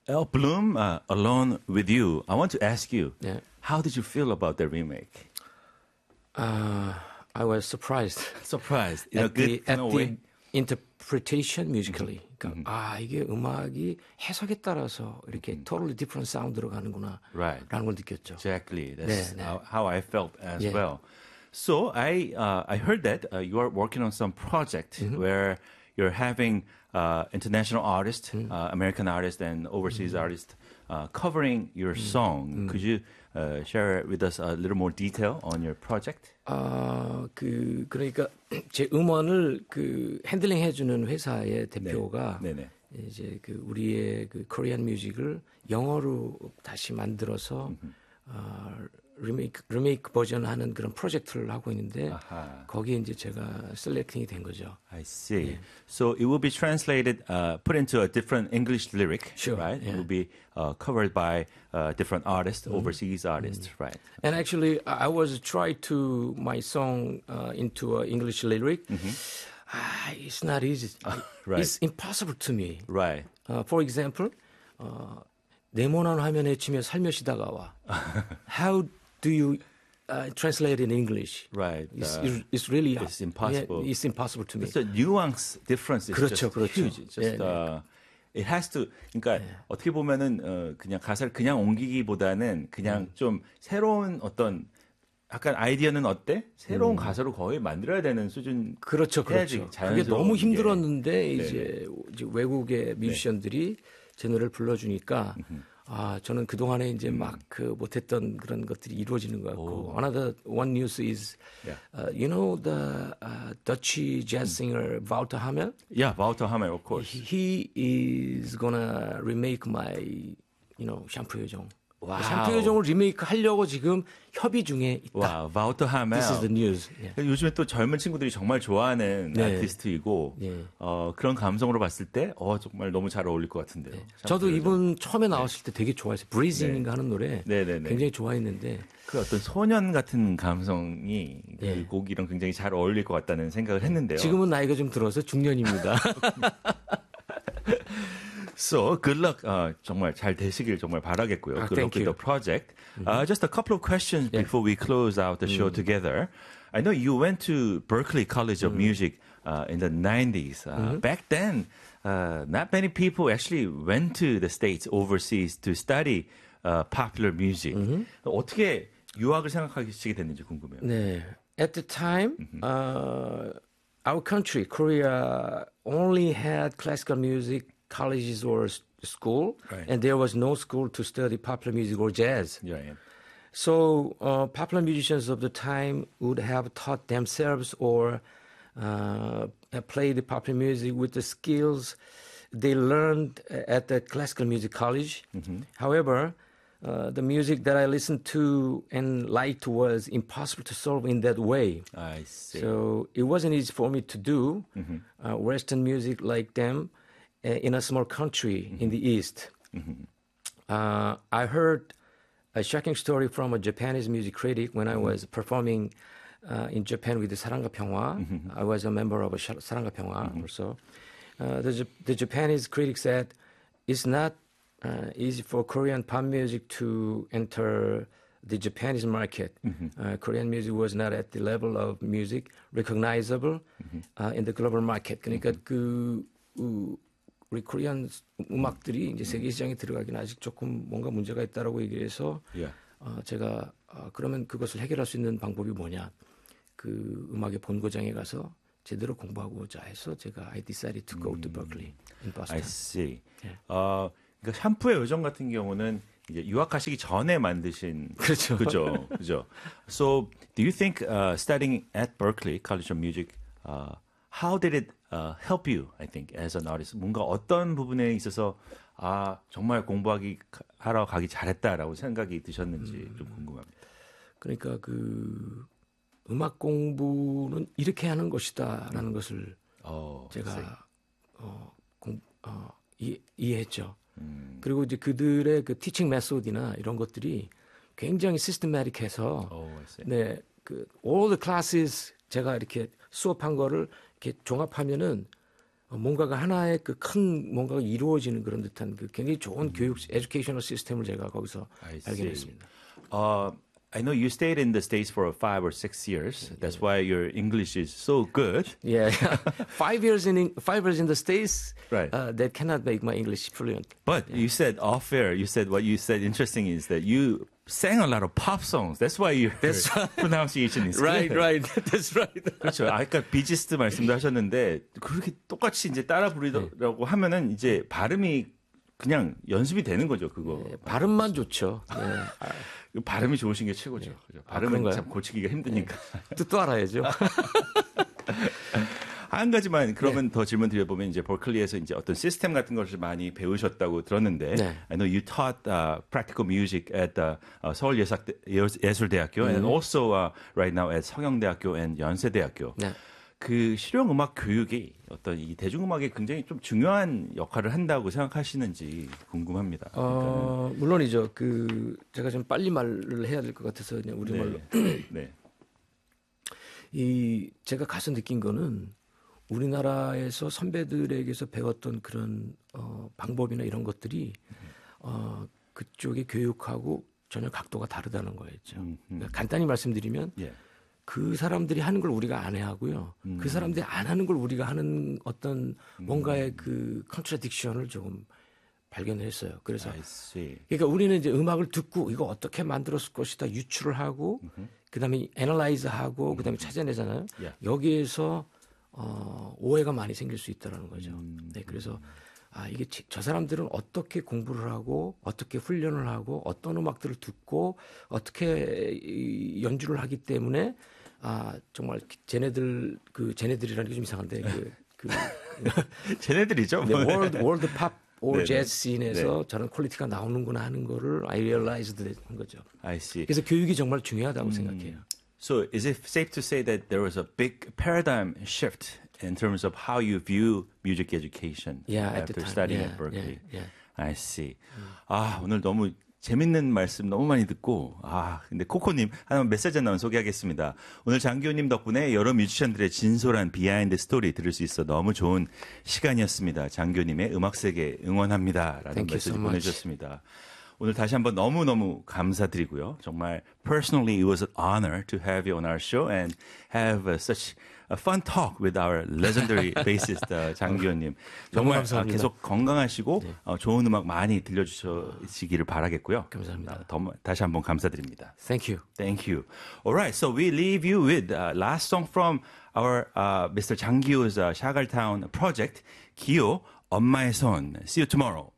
Bloom, Alone with You. I want to ask you, Yeah. how did you feel about the remake? I was surprised Surprised in a at good kind of way. interpretation musically. 그러니까 이게 음악이 해석에 따라서 이렇게 totally different sound로 가는구나. Right. 라는 걸 느꼈죠. Exactly. That's 네, 네. how I felt as Yeah. well. So I heard that you are working on some project where you're having international artists, American artists, and overseas artists covering your song. Could you share with us a little more detail on your project? 그러니까 제 음원을 핸들링 해주는 회사의 대표가 네네. 이제 우리의 코리안 뮤직을 영어로 다시 만들어서 리메이크 버전 하는 그런 프로젝트를 하고 있는데 거기에 이제 제가 셀렉팅이 된 거죠. I see. So it will be translated, put into a different English lyric, Sure, right? yeah. It will be covered by different artists, overseas artists, right? And actually, I was trying to my song into an English lyric. It's not easy. Right. It's impossible to me. Right. For example, 네모난 화면에 치며 살며시 다가와. How do you translate in English? Right. It's really It's impossible. Yeah, it's impossible to me. It's a nuance difference is 그렇죠, just 그렇죠. huge. It's just, it has to, 그러니까 어떻게 보면은 그냥 가사를 그냥 옮기기보다는 그냥 좀 새로운 어떤 약간 아이디어는 어때? 새로운 가사로 거의 만들어야 되는 수준. 그렇죠, 해야지 그렇죠. 그게 자연스러운 너무 게. 힘들었는데 이제 외국의 뮤지션들이 제 노래를 불러주니까 저는 그 동안에 이제 막 못했던 그런 것들이 이루어지는 것 같고. Another one news is, you know the Dutch jazz singer Wouter Hamel? Yeah, Wouter Hamel, of course. He is gonna remake my, 샴푸 요정. 와우. 샴푸 요정을 리메이크 하려고 지금 협의 중에 있다. 와, Wouter Hamel. This is the news. 요즘에 또 젊은 친구들이 정말 좋아하는 아티스트이고 그런 감성으로 봤을 때 정말 너무 잘 어울릴 것 같은데요. 저도 이분 처음에 나왔을 때 되게 좋아했어요. 브리징인가 하는 노래 굉장히 좋아했는데 그 어떤 소년 같은 감성이 그 곡이랑 굉장히 잘 어울릴 것 같다는 생각을 했는데요. 지금은 나이가 좀 들어서 중년입니다. So good luck. 정말 잘 되시길 정말 바라겠고요. Good luck with the project. Just a couple of questions before we close out the show together. I know you went to Berklee College of Music in the 90s. Back then, not many people actually went to the States overseas to study popular music. 어떻게 유학을 생각하시게 됐는지 궁금해요. 네. At the time, our country, Korea, only had classical music colleges or school, and there was no school to study popular music or jazz. So popular musicians of the time would have taught themselves or play the popular music with the skills they learned at the classical music college. However, the music that I listened to and liked was impossible to solve in that way. I see. So it wasn't easy for me to do Western music like them in a small country in the East. I heard a shocking story from a Japanese music critic when I was performing in Japan with the 사랑과 평화. I was a member of 사랑과 평화 also. The Japanese critic said it's not easy for Korean pop music to enter the Japanese market. Korean music was not at the level of music recognizable in the global market. 그러니까 우리 코리안 음악들이 이제 세계 시장에 들어가기는 아직 조금 뭔가 문제가 있다라고 얘기해서 제가 그러면 그것을 해결할 수 있는 방법이 뭐냐? 그 음악의 본고장에 가서 제대로 공부하고자 해서 제가 I decided to go to Berkeley in Boston. I see. 그러니까 샴푸의 요정 같은 경우는 이제 유학하시기 전에 만드신 그렇죠. 그죠. So, do you think studying at Berklee College of Music, how did it help you? I think as an artist, 뭔가 어떤 부분에 있어서 정말 하러 가기 잘했다라고 생각이 드셨는지 좀 궁금합니다. 그러니까 음악 공부는 이렇게 하는 것이다라는 것을 제가 이해했죠. 그리고 이제 그들의 그 티칭 메소드나 이런 것들이 굉장히 시스테매틱해서 all the classes 제가 이렇게 수업한 거를 이렇게 종합하면은 뭔가가 하나의 그 큰 뭔가가 이루어지는 그런 듯한 그 굉장히 좋은 교육 에듀케이셔널 시스템을 제가 거기서 발견했습니다. I know you stayed in the States for 5 or 6 years. That's why your English is so good. Yeah, 5 years in the States. Right. That cannot make my English fluent. But you said off air. You said what you said. Interesting is that you sang a lot of pop songs. That's why your pronunciation is right, good. right. That's right. 그렇죠. 아까 비지스트 말씀도 하셨는데 그렇게 똑같이 이제 따라 부르라고 하면은 이제 발음이 그냥 연습이 되는 거죠. 그거. 네, 발음만 좋죠. 네. 발음이 좋으신 게 최고죠. 그죠? 발음은 참 고치기가 힘드니까. 네. 뜻도 알아야죠. 한 가지만 그러면 더 질문 드려보면 이제 버클리에서 이제 어떤 시스템 같은 것을 많이 배우셨다고 들었는데 네. I know you taught practical music at 서울 예술대학교 and also right now at 성영대학교 and 연세대학교. 네. 그 실용음악 교육이 어떤 이 대중음악에 굉장히 좀 중요한 역할을 한다고 생각하시는지 궁금합니다. 물론이죠. 그 제가 좀 빨리 말을 해야 될 것 같아서 그냥 우리말로. 네. 이 제가 가서 느낀 거는 우리나라에서 선배들에게서 배웠던 그런 방법이나 이런 것들이 그쪽의 교육하고 전혀 각도가 다르다는 거였죠. 그러니까 간단히 말씀드리면. 그 사람들이 하는 걸 우리가 안 해하고요. 그 사람들이 안 하는 걸 우리가 하는 어떤 뭔가의 그 컨트라딕션을 조금 발견했어요. 그래서 그러니까 우리는 이제 음악을 듣고 이거 어떻게 만들었을 것이다 유추를 하고 그다음에 애널라이즈하고 그다음에 찾아내잖아요. 여기에서 오해가 많이 생길 수 있다라는 거죠. 네, 그래서 이게 저 사람들은 어떻게 공부를 하고 어떻게 훈련을 하고 어떤 음악들을 듣고 어떻게 연주를 하기 때문에 정말 쟤네들이라는 게 좀 이상한데 쟤네들이죠. 네, 월드 팝 or 재즈 씬에서 저런 퀄리티가 나오는구나 하는 거를 I realized 한 거죠. I see. 그래서 교육이 정말 중요하다고 생각해요. So is it safe to say that there was a big paradigm shift in terms of how you view music education after studying at Berkeley? I see. 오늘 너무 재밌는 말씀 너무 많이 듣고 근데 코코님 한 메시지 나온 소개하겠습니다. 오늘 장기호님 덕분에 여러 뮤지션들의 진솔한 비하인드 스토리 들을 수 있어 너무 좋은 시간이었습니다. 장기호님의 음악 세계 응원합니다라는 메시지 보내주셨습니다. 오늘 다시 한번 너무너무 감사드리고요. 정말 personally it was an honor to have you on our show and have such a fun talk with our legendary bassist 장기호님. 정말 계속 건강하시고 좋은 음악 많이 들려주시기를 바라겠고요. 감사합니다. 다시 한번 감사드립니다. Thank you. Thank you. All right, so we leave you with last song from our Mr. 장기호's 샤갈타운 project, 기호 엄마의 손. See you tomorrow.